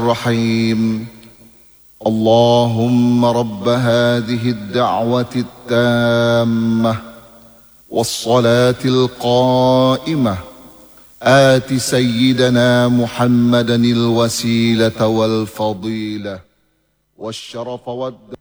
الرحيم. اللهم رب هذه الدعوة التامة والصلاة القائمة آت سيدنا محمدا الوسيلة والفضيلة والشرف